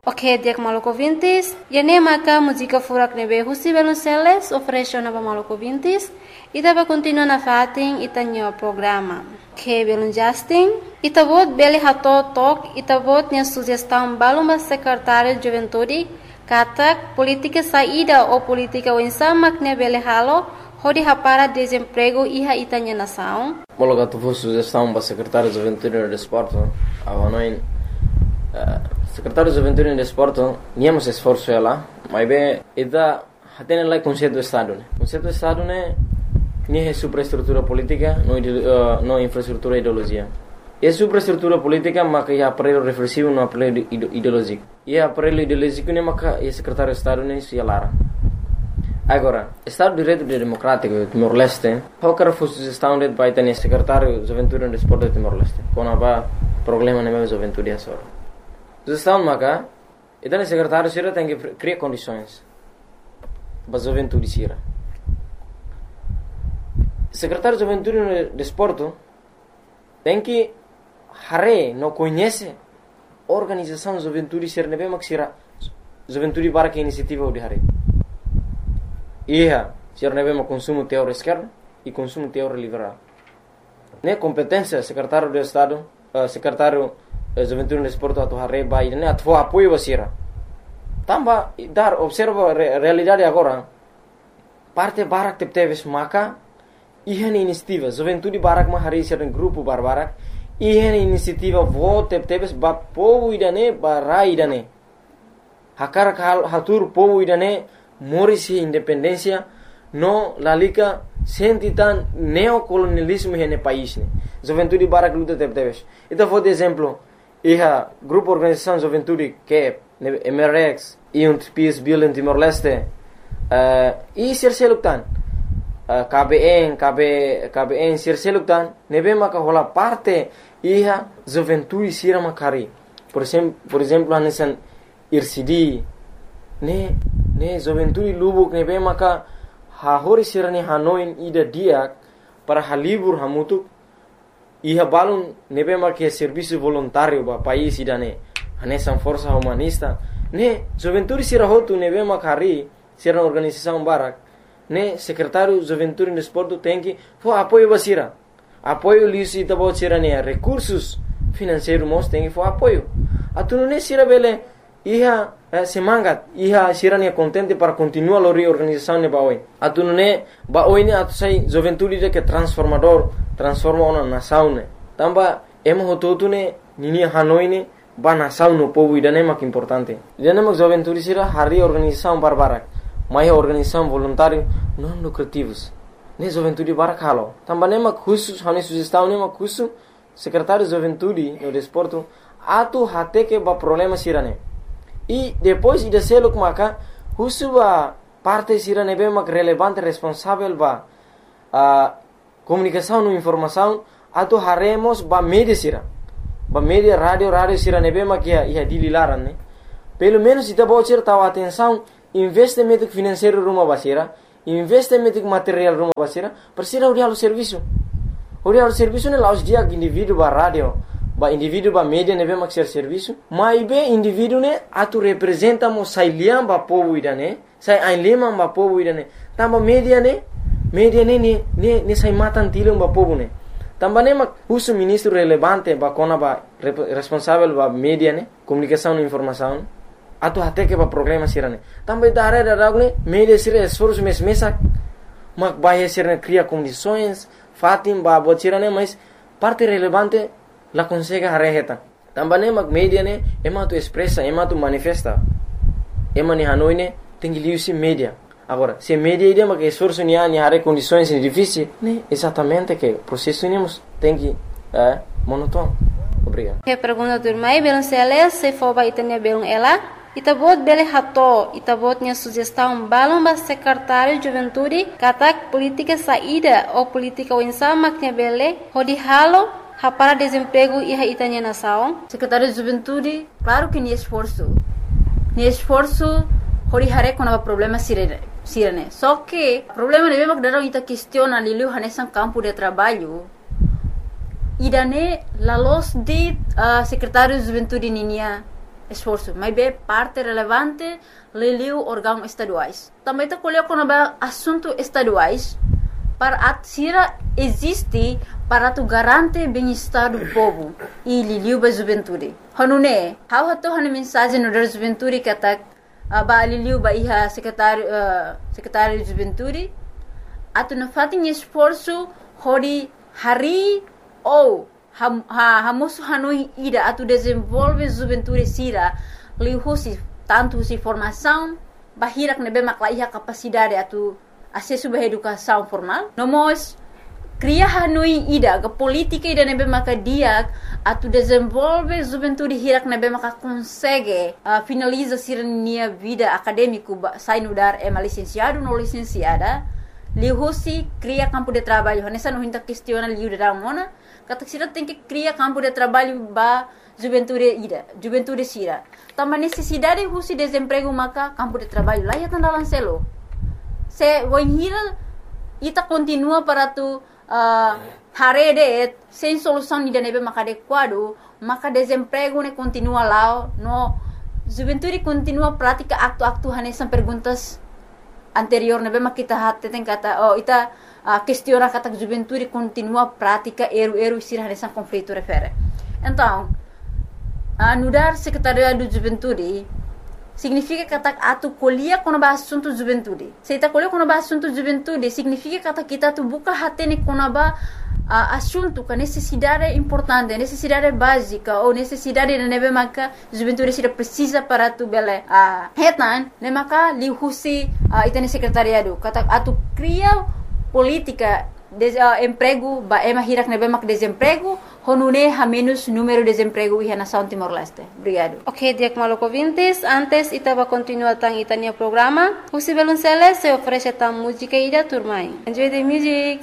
Ok, dia que maluco vintis, e nem maca música furak nebe husi Velonceles oferece nova maluco vintis, e tava continua na fatin e tanho programa. Que belum Justin, e tabot beli hato tok, e tabot nya sugestão balumba secretário de juventude, katak política saída ou política winsama que beli halo, hodi hapara desemprego iha itanya nação. Mologa tu for sugestão para secretário de juventude e desporto, avanoin secretário de juventude e desporto, niamos esforço ela, mas bem, ida hatene lá conceito do estado, né? Conceito do estado né, nem é superestrutura política, não infraestrutura ideologia. É superestrutura política, mas é aparelho reflexivo, não aparelho ideológico. E aparelho ideológico né, mas é secretário de estado né, se alara. Agora, Estado de Direito Democrático de Timor-Leste, qualquer sugestão de vai ter secretário de juventude e desporto de Timor-Leste, quando há problema na minha juventude é só. Sugestão maca, então o secretário Sira tem que criar condições para a juventude Sira. Secretário de juventude e desporto tem que não conhece a organização de juventude Sira, não é mais Sira, juventude para que iniciativa de Hare. Sira não é mais consumo teórico esquerdo e consumo teórico liberal. Né competência secretário de Estado, secretário juventude e desporto atu Hare vai né atu apoio Sira. Tamba dar observa realidade agora. Parte barak teves maka ihan inisiativa juventude barak ma Hare Sira grupo barbarak ihan inisiativa vote teves ba povo idane barai idane. Hakar hatur povo idane morisi independência no lalika sentitan neocolonialismo nesse país né. Juventude barak luta teves. Então vou de exemplo grupo organização juventude que é MRX e peace building Timor-Leste e serseluktan KBN serseluktan nebe maka hola parte juventude sira makari por exemplo anesan IRCD ne juventude lubuk nebe maka hahori sira ne Hanoi ida dia para halibur hamutuk balun nebe maka serviço voluntário ba país idane anesan força humanista ne juventude sira hotu nebe makari sira organização barak ne secretário juventude e desporto tem que apoio basira apoio lisi tabo sira ne recursos financeiros mos tem que apoio atunu ne sira bele semangat sira ne contente para continuar a reorganização ne baoi atunu ne baoi ne atu sai juventude de que transforma uma nação ne tamba emo hototu ne nini Hanoi ne ba nação no povo idane mak importante idane mak juventude sira hari organização barbarak mai organização voluntário não lucrativos ne juventude barak halo tamba ne mak khusus hani sugestão ne mak khusus secretário de juventude e desporto atu hate que ba problema sira ne e depois ida seluk maka khusus ba parte sira ne be mak relevante responsável ba comunicação e informação atu haremos ba media sira ba media radio sira ne be mak ia dililaran ne pelo menos ita bo sira tahu atenção investimento financeiro rumah basira investimento material rumah basira persira urialo serviço ne laus dia indivíduo ba radio ba indivíduo ba media ne be mak ser serviço mai be indivíduo ne atu representa mo sai liam ba povo idane sai ai lema ba povo idane tamba media ne sai matan tilum ba povo ne tamba ne mak usu ministro relevante ba kona ba responsável ba media ne comunicação e informação atu hate que ba problema sirane também da área da ragne media sira esforço mesak mak bahia sira cria condições fatim ba botirane mas parte relevante la consegue hareheta também mak media ne ema tu expressa ema tu manifesta ema ni Hanoi ne tem que liusi media agora se media ide mak esforço ni hare condições difíceis ne exatamente que processo nemos tem que monótono. Obrigado. Que pergunta turmai Velonceles se for ba itania belum ela itabot bele hato itabot nya sugestão balum ba secretário de juventude katak política saída ou política winsama que bele hodi halo para desemprego e itania nação secretário de juventude claro que ni esforço hodi hare com o problema sirene só que problema de mesmo que ita questiona lilu hanesan campo de trabalho idane la los de secretário de juventude ninia esforço, mas é parte relevante leliu órgãos estaduais. Também está colocando assuntos estaduais para a sira existe para tu garante bem-estar do povo e liliu ba juventude. Hanune, how hato han mensagem no da juventude que tá ba liliu ba iha secretário de juventude atu na fatin esforço hori hari ou hamosu hanui ida atu desenvolve juventude sira liu husi tanto si formação bahirak nebe makla iha capacidade atu acesso à educação formal. Nomos cria hanui ida a política ida nebe maka dia atu desenvolve juventude hirak nebe maka consegue finaliza sirnia vida acadêmico sai no dar é licenciado no licenciada lihusi cria campo de trabalho nessa não hinta questiona liu da mona kata sira tem que cria campo de trabalho ba juventude sira também necessidade husi desemprego maka campo de trabalho lá ya tandalan selo se voinhira ita continua para tu harede sem solução ni nebe maka adequado maka desemprego ne continua lá no juventude continua prática acto hanesan perguntas anterior nebe maka kita hatte tem kata ita questiona kata juventude continua prática eru sira hanesan conflito refere então anudar secretariado do juventude significa kata atu colhia quando ba assunto juventude. Se ita colhia quando ba assunto juventude, significa kata kita tu buka hatene quando ba assunto com necessidade importante, necessidade básica ou necessidade de nebe maka juventude se precisa para tu bele hetan, ne maka li husi ita ne secretariado. Kata atu cria política emprego ba ema hirak nebe mak desemprego honune ha menos número de desemprego e na São Timor-Leste. Obrigado. Ok, Diak Maloko Vintes, antes ita va continuar tang itania programa. Husi Belunceles se oferece tang música ida turmai. Enjoy the music.